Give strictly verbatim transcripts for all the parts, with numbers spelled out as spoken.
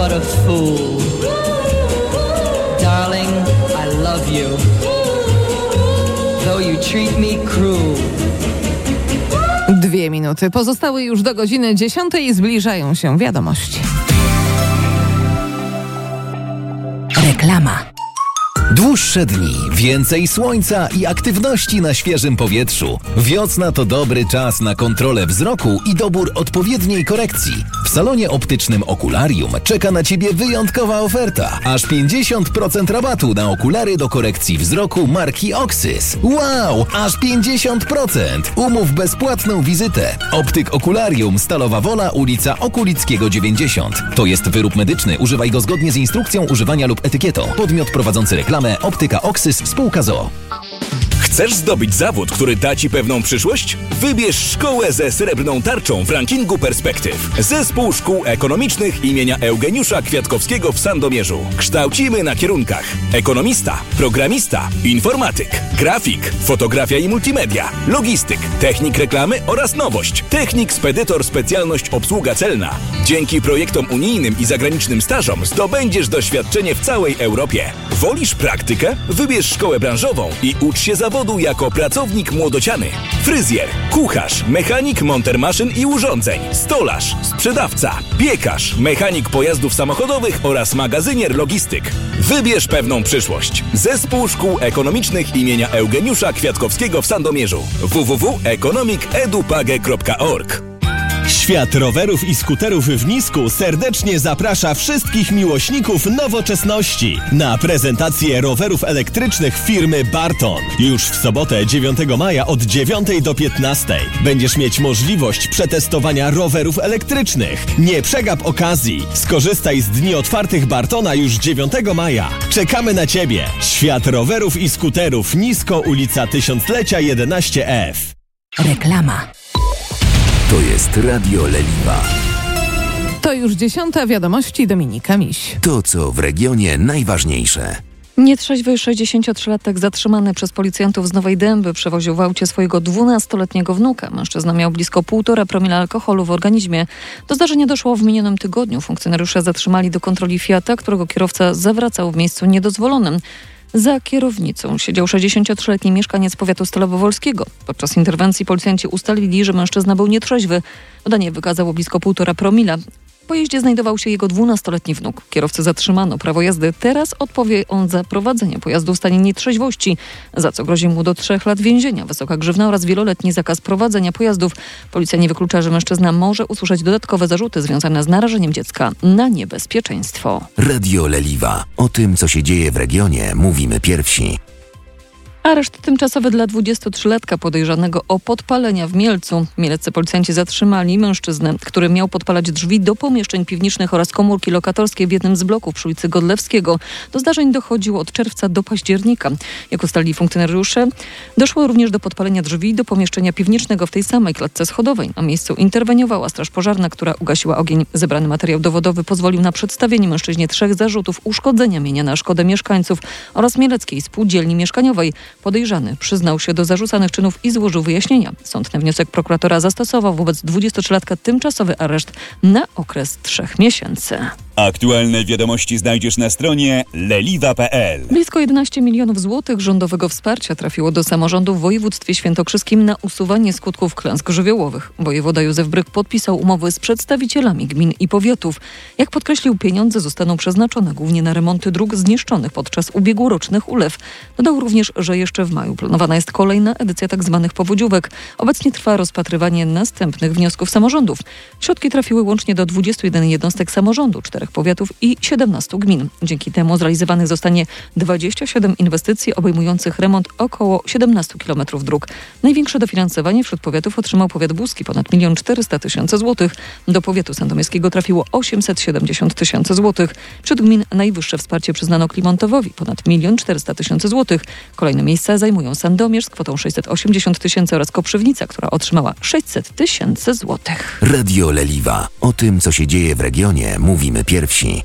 but a fool. Darling, I love you, though you treat me cruel. Dwie minuty pozostały już do godziny dziesiątej i zbliżają się wiadomości. Reklama. Dłuższe dni, więcej słońca i aktywności na świeżym powietrzu. Wiosna to dobry czas na kontrolę wzroku i dobór odpowiedniej korekcji. W salonie optycznym Okularium czeka na Ciebie wyjątkowa oferta. Aż pięćdziesiąt procent rabatu na okulary do korekcji wzroku marki Oxys. Wow! Aż pięćdziesiąt procent! Umów bezpłatną wizytę. Optyk Okularium, Stalowa Wola, ulica Okulickiego dziewięćdziesiąt. To jest wyrób medyczny. Używaj go zgodnie z instrukcją używania lub etykietą. Podmiot prowadzący reklamę Optyka Oxys Spółka z o o. Chcesz zdobyć zawód, który da Ci pewną przyszłość? Wybierz szkołę ze srebrną tarczą w rankingu Perspektyw. Zespół Szkół Ekonomicznych imienia Eugeniusza Kwiatkowskiego w Sandomierzu. Kształcimy na kierunkach ekonomista, programista, informatyk, grafik, fotografia i multimedia, logistyk, technik reklamy oraz nowość, technik spedytor specjalność obsługa celna. Dzięki projektom unijnym i zagranicznym stażom zdobędziesz doświadczenie w całej Europie. Wolisz praktykę? Wybierz szkołę branżową i ucz się zawodu jako pracownik młodociany. Fryzjer, kucharz, mechanik monter maszyn i urządzeń, stolarz, sprzedawca, piekarz, mechanik pojazdów samochodowych oraz magazynier logistyk. Wybierz pewną przyszłość. Zespół Szkół Ekonomicznych imienia Eugeniusza Kwiatkowskiego w Sandomierzu. w w w kropka ekonomik edupage kropka org. Świat rowerów i skuterów w Nisku serdecznie zaprasza wszystkich miłośników nowoczesności na prezentację rowerów elektrycznych firmy Barton. Już w sobotę dziewiątego maja od dziewiątej do piętnastej będziesz mieć możliwość przetestowania rowerów elektrycznych. Nie przegap okazji. Skorzystaj z dni otwartych Bartona już dziewiątego maja. Czekamy na Ciebie. Świat rowerów i skuterów Nisko, ulica Tysiąclecia jedenaście F. Reklama. To jest Radio Leliwa. To już dziesiąta wiadomości, Dominika Miś. To, co w regionie najważniejsze. Nietrzeźwy sześćdziesięciotrzylatek zatrzymany przez policjantów z Nowej Dęby przewoził w aucie swojego dwunastoletniego wnuka. Mężczyzna miał blisko półtora promila alkoholu w organizmie. Do zdarzenia doszło w minionym tygodniu. Funkcjonariusze zatrzymali do kontroli Fiata, którego kierowca zawracał w miejscu niedozwolonym. Za kierownicą siedział sześćdziesięciotrzyletni mieszkaniec powiatu stalowo-wolskiego. Podczas interwencji policjanci ustalili, że mężczyzna był nietrzeźwy. Badanie wykazało blisko półtora promila. W pojeździe znajdował się jego dwunastoletni wnuk. Kierowcę zatrzymano. Prawo jazdy. Teraz odpowie on za prowadzenie pojazdu w stanie nietrzeźwości, za co grozi mu do trzech lat więzienia, wysoka grzywna oraz wieloletni zakaz prowadzenia pojazdów. Policja nie wyklucza, że mężczyzna może usłyszeć dodatkowe zarzuty związane z narażeniem dziecka na niebezpieczeństwo. Radio Leliwa. O tym, co się dzieje w regionie, mówimy pierwsi. Areszt tymczasowy dla dwudziestotrzylatka podejrzanego o podpalenia w Mielcu. Mieleccy policjanci zatrzymali mężczyznę, który miał podpalać drzwi do pomieszczeń piwniczych oraz komórki lokatorskie w jednym z bloków przy ulicy Godlewskiego. Do zdarzeń dochodziło od czerwca do października. Jak ustalili funkcjonariusze, doszło również do podpalenia drzwi do pomieszczenia piwniczego w tej samej klatce schodowej. Na miejscu interweniowała straż pożarna, która ugasiła ogień. Zebrany materiał dowodowy pozwolił na przedstawienie mężczyźnie trzech zarzutów uszkodzenia mienia na szkodę mieszkańców oraz Mieleckiej Spółdzielni Mieszkaniowej. Podejrzany przyznał się do zarzucanych czynów i złożył wyjaśnienia. Sąd na wniosek prokuratora zastosował wobec dwudziestotrzylatka tymczasowy areszt na okres trzech miesięcy. Aktualne wiadomości znajdziesz na stronie leliwa kropka pe el. Blisko jedenaście milionów złotych rządowego wsparcia trafiło do samorządów w województwie świętokrzyskim na usuwanie skutków klęsk żywiołowych. Wojewoda Józef Bryk podpisał umowy z przedstawicielami gmin i powiatów. Jak podkreślił, pieniądze zostaną przeznaczone głównie na remonty dróg zniszczonych podczas ubiegłorocznych ulew. Dodał również, że jeszcze w maju planowana jest kolejna edycja tzw. powodziówek. Obecnie trwa rozpatrywanie następnych wniosków samorządów. Środki trafiły łącznie do dwudziestu jeden jednostek samorządu, czterech powiatów i siedemnastu gmin. Dzięki temu zrealizowanych zostanie dwadzieścia siedem inwestycji obejmujących remont około siedemnastu kilometrów dróg. Największe dofinansowanie wśród powiatów otrzymał powiat buski, ponad milion czterysta tysięcy złotych. Do powiatu sandomierskiego trafiło osiemset siedemdziesiąt tysięcy złotych. Wśród gmin najwyższe wsparcie przyznano Klimontowowi, ponad milion czterysta tysięcy złotych. Kolejne miejsca zajmują Sandomierz z kwotą sześćset osiemdziesiąt tysięcy oraz Koprzywnica, która otrzymała sześćset tysięcy złotych. Radio Leliwa. O tym, co się dzieje w regionie, mówimy pierwsi.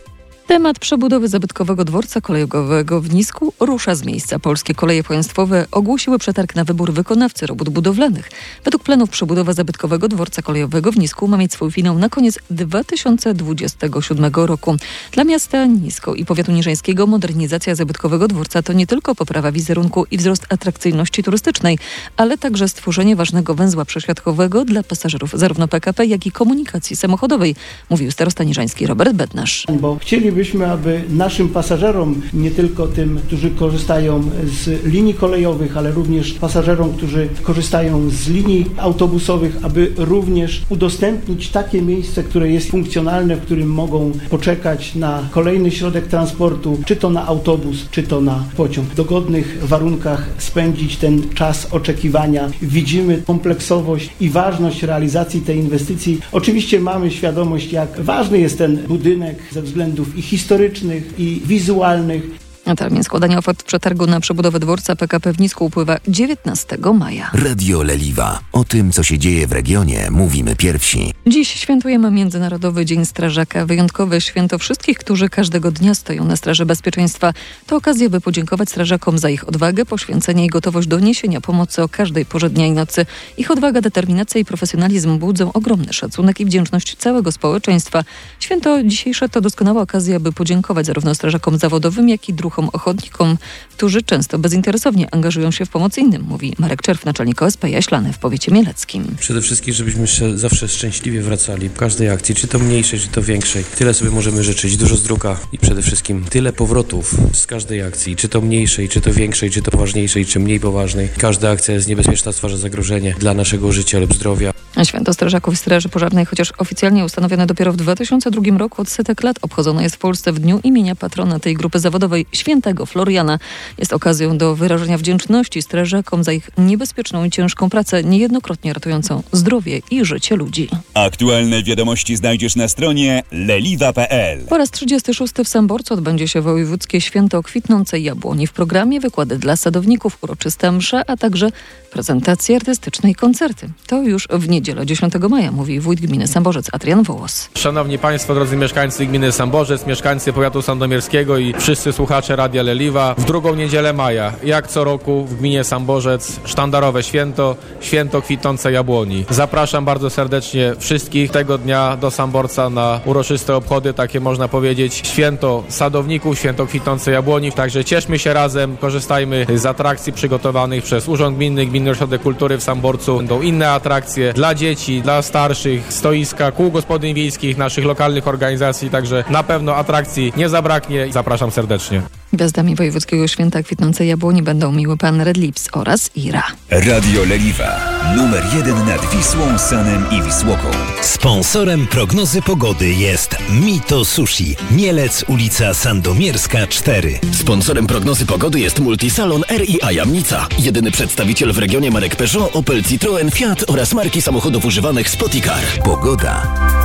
Temat przebudowy zabytkowego dworca kolejowego w Nisku rusza z miejsca. Polskie Koleje Państwowe ogłosiły przetarg na wybór wykonawcy robót budowlanych. Według planów przebudowa zabytkowego dworca kolejowego w Nisku ma mieć swój finał na koniec dwa tysiące dwudziestego siódmego roku. Dla miasta Nisko i powiatu niżeńskiego modernizacja zabytkowego dworca to nie tylko poprawa wizerunku i wzrost atrakcyjności turystycznej, ale także stworzenie ważnego węzła prześrodkowego dla pasażerów zarówno P K P, jak i komunikacji samochodowej, mówił starosta niżeński Robert Bednarz. Bo chcieli Byśmy, aby naszym pasażerom, nie tylko tym, którzy korzystają z linii kolejowych, ale również pasażerom, którzy korzystają z linii autobusowych, aby również udostępnić takie miejsce, które jest funkcjonalne, w którym mogą poczekać na kolejny środek transportu, czy to na autobus, czy to na pociąg. W dogodnych warunkach spędzić ten czas oczekiwania. Widzimy kompleksowość i ważność realizacji tej inwestycji. Oczywiście mamy świadomość, jak ważny jest ten budynek ze względów i historycznych, i wizualnych. A termin składania ofert w przetargu na przebudowę dworca P K P w Nisku upływa dziewiętnastego maja. Radio Leliwa. O tym, co się dzieje w regionie, mówimy pierwsi. Dziś świętujemy Międzynarodowy Dzień Strażaka. Wyjątkowe święto wszystkich, którzy każdego dnia stoją na straży bezpieczeństwa. To okazja, by podziękować strażakom za ich odwagę, poświęcenie i gotowość do niesienia pomocy o każdej porze dnia i nocy. Ich odwaga, determinacja i profesjonalizm budzą ogromny szacunek i wdzięczność całego społeczeństwa. Święto dzisiejsze to doskonała okazja, by podziękować zarówno strażakom zawodowym, jak i druhom ochotnikom, którzy często bezinteresownie angażują się w pomoc innym, mówi Marek Czerw, naczelnik O S P Jaślany w powiecie mieleckim. Przede wszystkim, żebyśmy się zawsze szczęśliwie wracali w każdej akcji, czy to mniejszej, czy to większej. Tyle sobie możemy życzyć, dużo zdrówka i przede wszystkim tyle powrotów z każdej akcji, czy to mniejszej, czy to większej, czy to poważniejszej, czy mniej poważnej. Każda akcja jest niebezpieczna, stwarza zagrożenie dla naszego życia lub zdrowia. Święto Strażaków i Straży Pożarnej, chociaż oficjalnie ustanowione dopiero w dwa tysiące drugim roku, od setek lat obchodzone jest w Polsce w dniu imienia patrona tej grupy zawodowej, świętego Floriana. Jest okazją do wyrażenia wdzięczności strażakom za ich niebezpieczną i ciężką pracę, niejednokrotnie ratującą zdrowie i życie ludzi. Aktualne wiadomości znajdziesz na stronie leliwa kropka p l. Po raz trzydziesty szósty w Samborcu odbędzie się wojewódzkie święto kwitnącej jabłoni. W programie wykłady dla sadowników, uroczysta msza, a także prezentacje artystyczne i koncerty. To już w niedzielę dziesiątego maja, mówi wójt gminy Samborzec Adrian Wołos. Szanowni Państwo, drodzy mieszkańcy gminy Samborzec, mieszkańcy powiatu sandomierskiego i wszyscy słuchacze Radia Leliwa, w drugą niedzielę maja, jak co roku w gminie Samborzec, sztandarowe święto, święto kwitnącej jabłoni. Zapraszam bardzo serdecznie wszystkich tego dnia do Samborca na uroczyste obchody, takie można powiedzieć, święto sadowników, święto kwitnącej jabłoni. Także cieszmy się razem, korzystajmy z atrakcji przygotowanych przez Urząd Gminny, Gminny Ośrodek Kultury w Samborcu. Będą inne atrakcje dla dzieci, dla starszych, stoiska, kół gospodyń wiejskich, naszych lokalnych organizacji, także na pewno atrakcji nie zabraknie. Zapraszam serdecznie. Gwiazdami wojewódzkiego święta kwitnącej jabłoni będą miły pan Red Lips oraz Ira. Radio Leliwa. Numer jeden nad Wisłą, Sanem i Wisłoką. Sponsorem prognozy pogody jest Mito Sushi. Mielec, ulica Sandomierska cztery. Sponsorem prognozy pogody jest Multisalon R i A Jamnica. Jedyny przedstawiciel w regionie marek Peugeot, Opel, Citroen, Fiat oraz marki samochodów używanych Spoticar. Pogoda.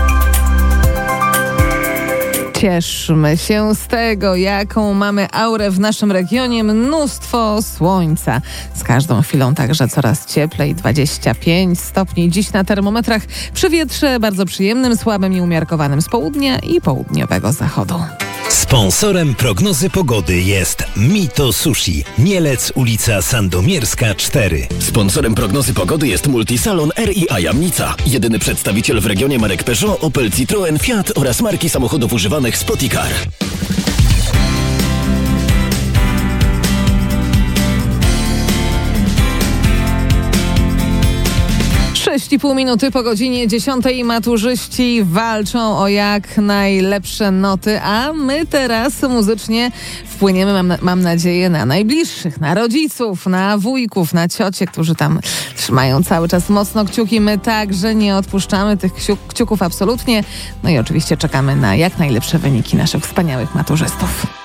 Cieszmy się z tego, jaką mamy aurę w naszym regionie. Mnóstwo słońca. Z każdą chwilą także coraz cieplej. dwadzieścia pięć stopni dziś na termometrach. Przy wietrze bardzo przyjemnym, słabym i umiarkowanym z południa i południowego zachodu. Sponsorem prognozy pogody jest Mito Sushi. Mielec, ulica Sandomierska cztery. Sponsorem prognozy pogody jest Multisalon R i A Jamnica. Jedyny przedstawiciel w regionie marek Peugeot, Opel, Citroen, Fiat oraz marki samochodów używanych Spoticar. sześć i pół minuty po godzinie dziesiątej. Maturzyści walczą o jak najlepsze noty, a my teraz muzycznie wpłyniemy, mam, na, mam nadzieję, na najbliższych, na rodziców, na wujków, na ciocie, którzy tam trzymają cały czas mocno kciuki. My także nie odpuszczamy tych kciuk, kciuków absolutnie. No i oczywiście czekamy na jak najlepsze wyniki naszych wspaniałych maturzystów.